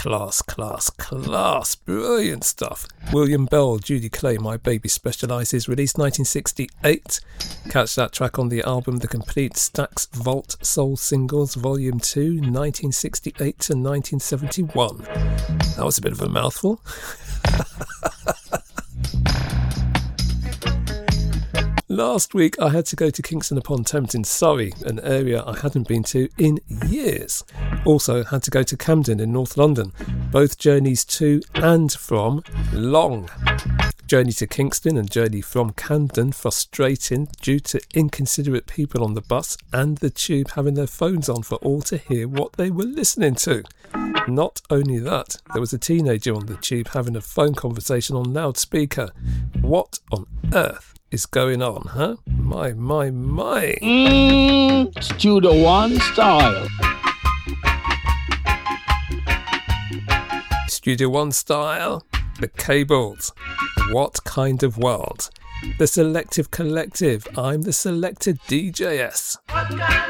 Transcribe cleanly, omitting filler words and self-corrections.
Class. Brilliant stuff. William Bell, Judy Clay, My Baby Specialises, released 1968. Catch that track on the album The Complete Stax Vault Soul Singles, Volume 2, 1968 to 1971. That was a bit of a mouthful. Last week I had to go to Kingston upon Thames in Surrey, an area I hadn't been to in years. Also had to go to Camden in North London. Both journeys to and from long. Journey to Kingston and journey from Camden frustrating due to inconsiderate people on the bus and the tube having their phones on for all to hear what they were listening to. Not only that, there was a teenager on the tube having a phone conversation on loudspeaker. What on earth is going on, huh? My. Studio One style. Studio One style. The Cables. What kind of world? The Selective Collective. I'm the Selected DJS. What kind